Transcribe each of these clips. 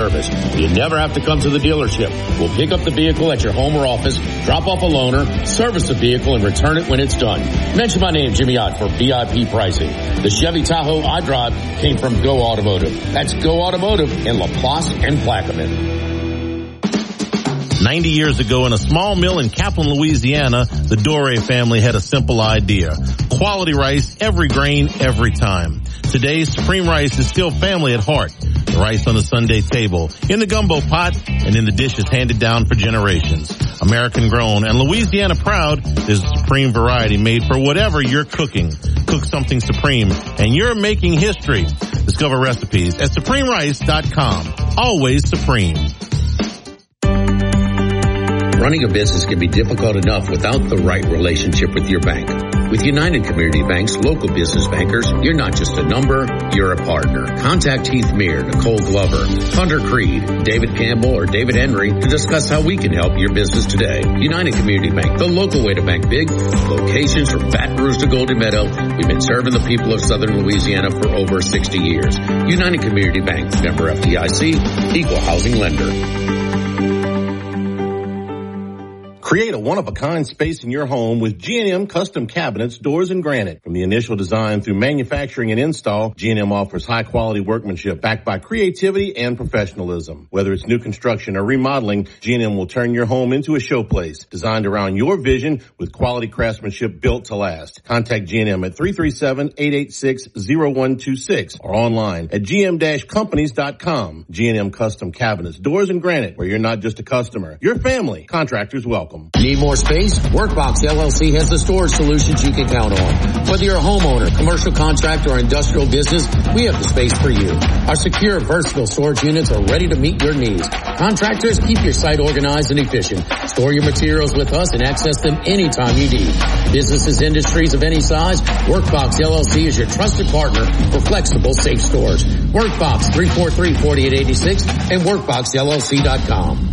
service. You never have to come to the dealership. We'll pick up the vehicle at your home or office, drop off a loaner, service the vehicle, and return it when it's done. Mention my name, Jimmy Ott, for VIP pricing. The Chevy Tahoe I drive came from Go Automotive. That's Go Automotive in LaPlace and Plaquemine. 90 years ago, in a small mill in Kaplan, Louisiana, the Dore family had a simple idea. Quality rice, every grain, every time. Today, Supreme Rice is still family at heart. The rice on the Sunday table, in the gumbo pot, and in the dishes handed down for generations. American grown and Louisiana proud, there's a Supreme variety made for whatever you're cooking. Cook something Supreme, and you're making history. Discover recipes at SupremeRice.com. Always Supreme. Running a business can be difficult enough without the right relationship with your bank. With United Community Bank's local business bankers, you're not just a number, you're a partner. Contact Heath Meir, Nicole Glover, Hunter Creed, David Campbell, or David Henry to discuss how we can help your business today. United Community Bank, the local way to bank big. Locations from Baton Rouge to Golden Meadow. We've been serving the people of Southern Louisiana for over 60 years. United Community Bank, member FDIC, equal housing lender. Create a one-of-a-kind space in your home with G&M Custom Cabinets, Doors, and Granite. From the initial design through manufacturing and install, G&M offers high-quality workmanship backed by creativity and professionalism. Whether it's new construction or remodeling, G&M will turn your home into a showplace designed around your vision with quality craftsmanship built to last. Contact G&M at 337-886-0126 or online at gm-companies.com. G&M Custom Cabinets, Doors, and Granite, where you're not just a customer, you're family. Contractors welcome. Need more space? Workbox LLC has the storage solutions you can count on. Whether you're a homeowner, commercial contractor, or industrial business, we have the space for you. Our secure, versatile storage units are ready to meet your needs. Contractors, keep your site organized and efficient. Store your materials with us and access them anytime you need. Businesses, industries of any size, Workbox LLC is your trusted partner for flexible, safe storage. Workbox 343-4886 and WorkboxLLC.com.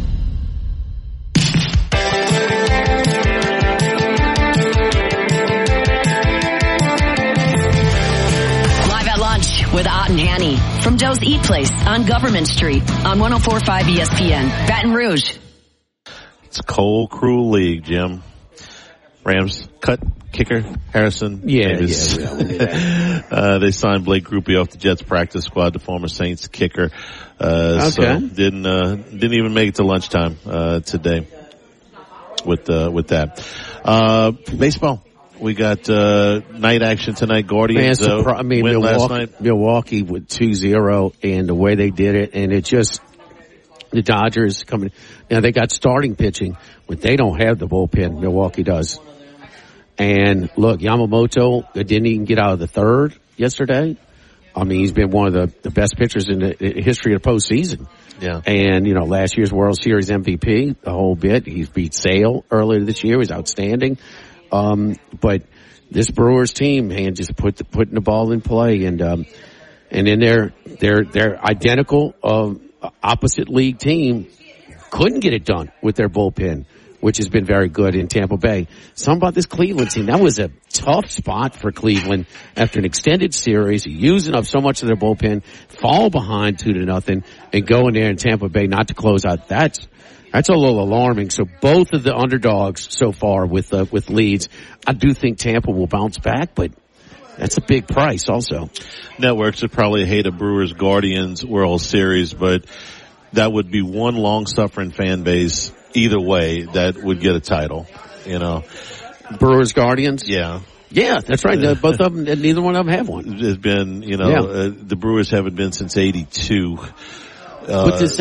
With Ott and Hanny from Joe's Eat Place on Government Street on 104.5 ESPN, Baton Rouge. It's a cold, cruel league, Jim. Rams cut kicker Harrison. Yeah. They signed Blake Grupe off the Jets practice squad, the former Saints kicker. So didn't even make it to lunchtime today with that. Baseball. We got night action tonight. Guardians win last night. Milwaukee with 2-0, and the way they did it, and it just the Dodgers coming. Now they got starting pitching, but they don't have the bullpen. Milwaukee does. And look, Yamamoto didn't even get out of the third yesterday. I mean, he's been one of the best pitchers in the history of the postseason. Yeah. And, last year's World Series MVP, the whole bit. He's beat Sale earlier this year. He's outstanding. But this Brewers team, man, just putting the ball in play, and then their identical, opposite league team couldn't get it done with their bullpen, which has been very good in Tampa Bay. Something about this Cleveland team, that was a tough spot for Cleveland after an extended series, using up so much of their bullpen, fall behind 2-0, and go in there in Tampa Bay not to close out. That's a little alarming. So both of the underdogs so far with leads. I do think Tampa will bounce back, but that's a big price also. Networks would probably hate a Brewers Guardians World Series, but that would be one long-suffering fan base either way that would get a title, Brewers Guardians? Yeah. Yeah, that's right. Both of them, neither one of them have one. It's been, the Brewers haven't been since 82. But does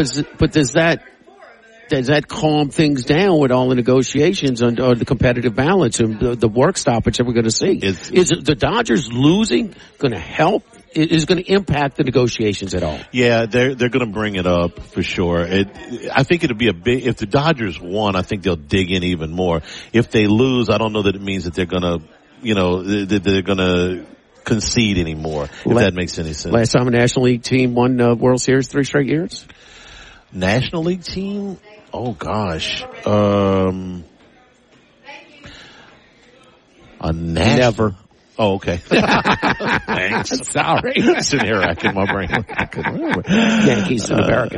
that calm things down with all the negotiations on the competitive balance and the work stoppage that we're going to see? Is the Dodgers losing going to help? Is going to impact the negotiations at all? Yeah, they're going to bring it up for sure. I think it'll be a big. If the Dodgers won, I think they'll dig in even more. If they lose, I don't know that it means that they're going to, they're going to concede anymore. If that makes any sense. Last time a National League team won World Series 3 straight years. National League team? Oh gosh. Never. Oh, okay. Thanks. Sorry. Sitting here racking my brain. I couldn't remember. Yankees and American.